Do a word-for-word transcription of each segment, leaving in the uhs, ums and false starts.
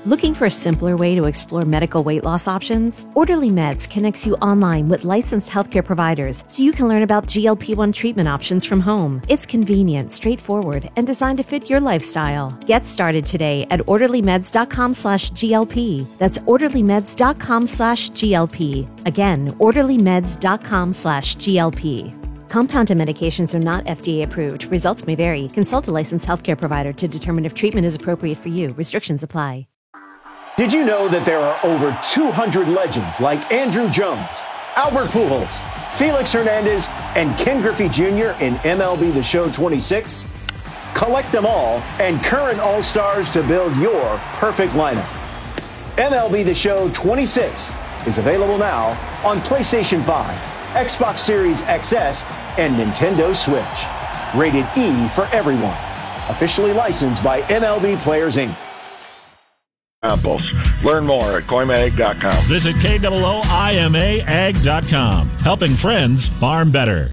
Looking for a simpler way to explore medical weight loss options? Orderly Meds connects you online with licensed healthcare providers so you can learn about G L P one treatment options from home. It's convenient, straightforward, and designed to fit your lifestyle. Get started today at orderlymeds.com slash GLP. That's orderlymeds.com slash GLP. Again, orderlymeds.com slash GLP. Compounded medications are not F D A approved. Results may vary. Consult a licensed healthcare provider to determine if treatment is appropriate for you. Restrictions apply. Did you know that there are over two hundred legends like Andrew Jones, Albert Pujols, Felix Hernandez, and Ken Griffey Junior in M L B The Show twenty-six? Collect them all and current All-Stars to build your perfect lineup. M L B The Show twenty-six is available now on PlayStation five, Xbox Series X S, and Nintendo Switch. Rated E for everyone. Officially licensed by M L B Players, Incorporated. Learn more at Coimag dot com. Visit K O O I M A ag dot com. Helping friends farm better.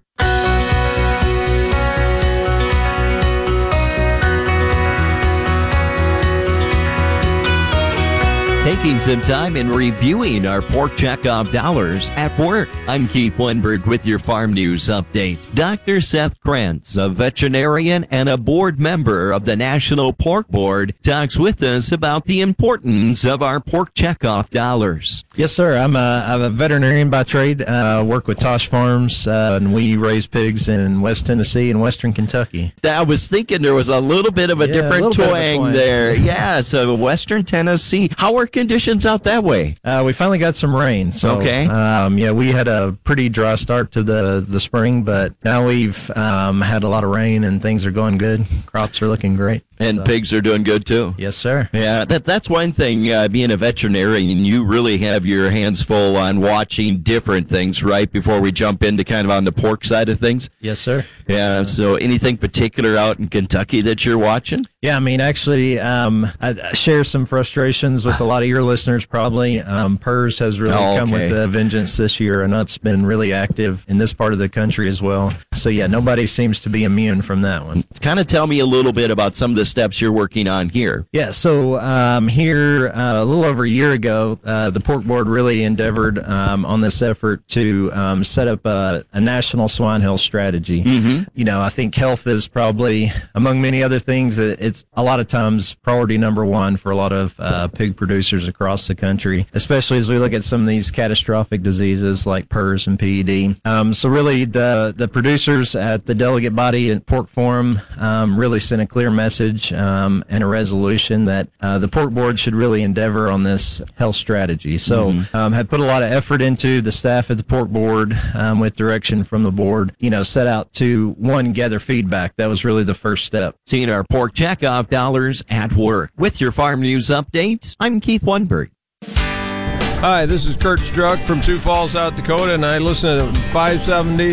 Taking some time and reviewing our pork checkoff dollars at work. I'm Keith Winberg with your farm news update. Doctor Seth Krantz, a veterinarian and a board member of the National Pork Board, talks with us about the importance of our pork checkoff dollars. Yes, sir. I'm a, I'm a veterinarian by trade. I uh, work with Tosh Farms, uh, and we raise pigs in West Tennessee and Western Kentucky. I was thinking there was a little bit of a yeah, different a twang, a twang there. Yeah, so Western Tennessee. How are conditions out that way? Uh, we finally got some rain. So, okay. Um, yeah, we had a pretty dry start to the, the spring, but now we've um, had a lot of rain and things are going good. Crops are looking great. And so. Pigs are doing good, too. Yes, sir. Yeah, that that's one thing, uh, being a veterinarian, you really have your hands full on watching different things, right, before we jump into kind of on the pork side of things? Yes, sir. Yeah, so anything particular out in Kentucky that you're watching? Yeah, I mean, actually, um, I, I share some frustrations with a lot of your listeners, probably. Um, P R R S has really oh, come okay. with a vengeance this year, and that's been really active in this part of the country as well. So, yeah, nobody seems to be immune from that one. Kind of tell me a little bit about some of the steps you're working on here. Yeah, so um, here, uh, a little over a year ago, uh, the Pork Board really endeavored um, on this effort to um, set up a, a national swine health strategy. Mm-hmm. You know, I think health is probably, among many other things, it's a lot of times priority number one for a lot of uh, pig producers across the country, especially as we look at some of these catastrophic diseases like P R R S and P E D. Um, so really, the the producers at the delegate body at Pork Forum um, really sent a clear message um, and a resolution that uh, the Pork Board should really endeavor on this health strategy. So mm-hmm. um, had put a lot of effort into the staff at the Pork Board um, with direction from the board, you know, set out to, one, gather feedback. That was really the first step. Seeing our pork checkoff dollars at work. With your farm news updates, I'm Keith Winberg. Hi, this is Kurt Struck from Sioux Falls, South Dakota, and I listen to five seventy